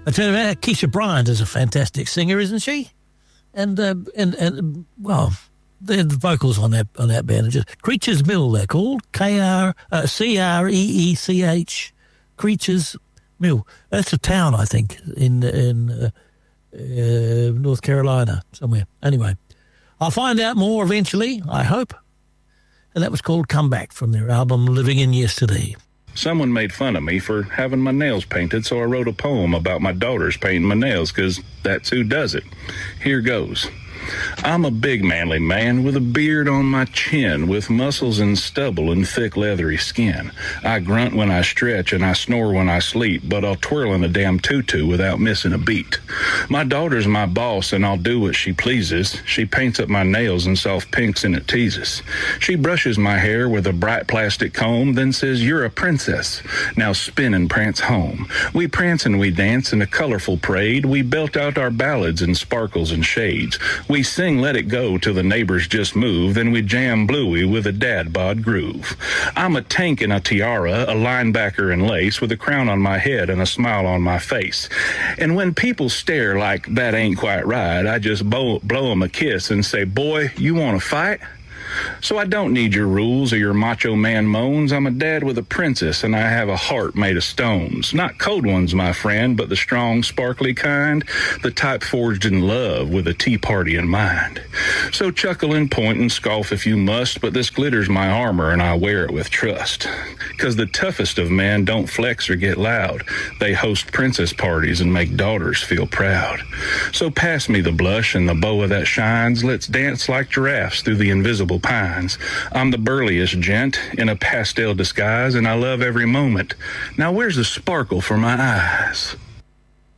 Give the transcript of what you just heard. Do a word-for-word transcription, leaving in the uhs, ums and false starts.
I tell you about Keisha Bryant is a fantastic singer, isn't she? And uh, and and well, the vocals on that on that band are just Creatures Mill. They're called K R uh, C R E E C H Creatures Mill. That's a town, I think, in in uh, uh, North Carolina somewhere. Anyway, I'll find out more eventually, I hope. And that was called Comeback from their album Living in Yesterday. Someone made fun of me for having my nails painted, so I wrote a poem about my daughters painting my nails, because that's who does it. Here goes. I'm a big manly man with a beard on my chin, with muscles and stubble and thick leathery skin. I grunt when I stretch and I snore when I sleep, but I'll twirl in a damn tutu without missing a beat. My daughter's my boss and I'll do what she pleases. She paints up my nails in soft pinks and it teases. She brushes my hair with a bright plastic comb, then says, "You're a princess. Now spin and prance home." We prance and we dance in a colorful parade. We belt out our ballads in sparkles and shades. We sing Let It Go till the neighbors just move, then we jam Bluey with a dad bod groove. I'm a tank in a tiara, a linebacker in lace, with a crown on my head and a smile on my face. And when people stare like that ain't quite right, I just blow, blow them a kiss and say, "Boy, you want to fight?" So I don't need your rules or your macho man moans. I'm a dad with a princess, and I have a heart made of stones. Not cold ones, my friend, but the strong, sparkly kind, the type forged in love with a tea party in mind. So chuckle and point and scoff if you must, but this glitter's my armor, and I wear it with trust. 'Cause the toughest of men don't flex or get loud. They host princess parties and make daughters feel proud. So pass me the blush and the boa that shines. Let's dance like giraffes through the invisible pines. I'm the burliest gent in a pastel disguise, and I love every moment. Now where's the sparkle for my eyes?